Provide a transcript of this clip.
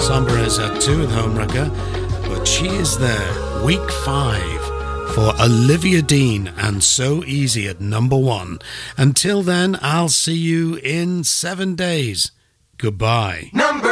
Sombra is at 2 with Homewrecker, but she is there, week 5, for Olivia Dean and So Easy at number 1. Until then, I'll see you in 7 days. Goodbye. Number